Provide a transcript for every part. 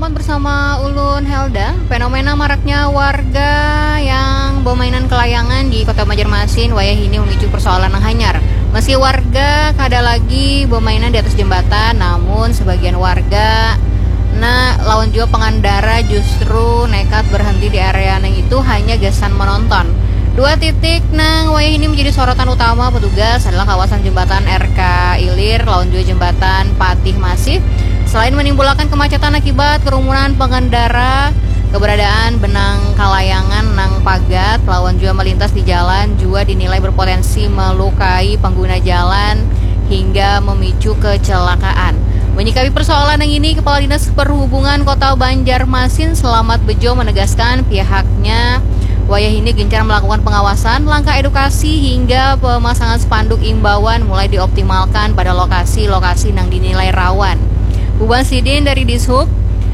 Perompak bersama Ulun Helda. Fenomena maraknya warga yang bermainan kelayangan di Kota Banjarmasin wayah ini memicu persoalan yang hanyar. Meski warga kada lagi bermainan di atas jembatan, namun sebagian warga lawan juga pengendara justru nekat berhenti di area yang itu hanya gesan menonton. Dua titik nang wayah ini menjadi sorotan utama petugas adalah kawasan jembatan RK Ilir lawan juga jembatan Patih Masif. Selain menimbulkan kemacetan akibat kerumunan pengendara, keberadaan benang kalayangan nang pagat lawan juga melintas di jalan juga dinilai berpotensi melukai pengguna jalan hingga memicu kecelakaan. Menyikapi persoalan yang ini, Kepala Dinas Perhubungan Kota Banjarmasin Selamat Bejo menegaskan pihaknya wayah ini gencar melakukan pengawasan, langkah edukasi hingga pemasangan spanduk imbauan mulai dioptimalkan pada lokasi-lokasi yang dinilai rawan. Buban Sidin dari Dishub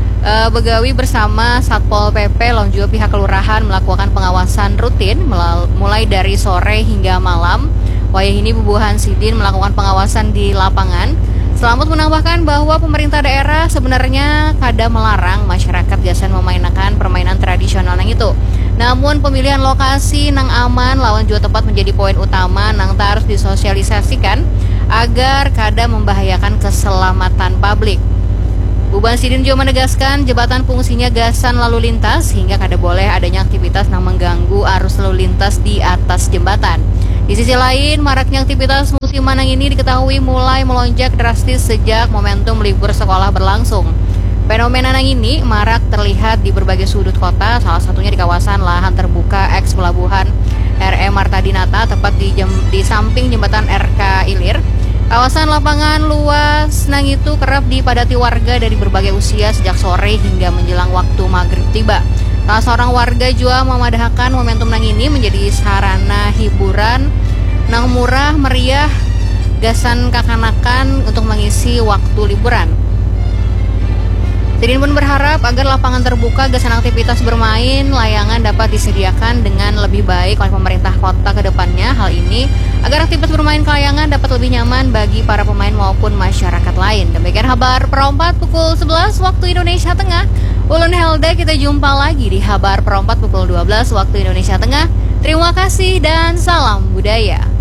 begawi bersama Satpol PP lawan juga pihak kelurahan melakukan pengawasan rutin mulai dari sore hingga malam. Wayah ini Bubuhan Sidin melakukan pengawasan di lapangan. Selamat menambahkan bahwa pemerintah daerah sebenarnya kada melarang masyarakat gasan memainkan permainan tradisional yang itu. Namun pemilihan lokasi nang aman lawan juga tempat menjadi poin utama nang harus disosialisasikan agar kada membahayakan keselamatan publik. Buban Sidin juga menegaskan jembatan fungsinya gasan lalu lintas hingga kada boleh adanya aktivitas yang mengganggu arus lalu lintas di atas jembatan. Di sisi lain, maraknya aktivitas musiman yang ini diketahui mulai melonjak drastis sejak momentum libur sekolah berlangsung. Fenomena yang ini marak terlihat di berbagai sudut kota, salah satunya di kawasan lahan terbuka eks pelabuhan RM Marta Dinata, tepat di samping jembatan RK Ilir. Kawasan lapangan luas nang itu kerap dipadati warga dari berbagai usia sejak sore hingga menjelang waktu maghrib tiba. Salah seorang warga juga memadahkan momentum nang ini menjadi sarana hiburan nang murah meriah gasan kakanakan untuk mengisi waktu liburan. Sidin pun berharap agar lapangan terbuka gasan aktivitas bermain layangan dapat disediakan dengan lebih baik oleh pemerintah kota ke depannya. Hal ini agar aktivitas bermain kelayangan dapat lebih nyaman bagi para pemain maupun masyarakat lain. Demikian kabar Perompak pukul 11 waktu Indonesia Tengah. Ulun Helda, kita jumpa lagi di kabar Perompak pukul 12 waktu Indonesia Tengah. Terima kasih dan salam budaya.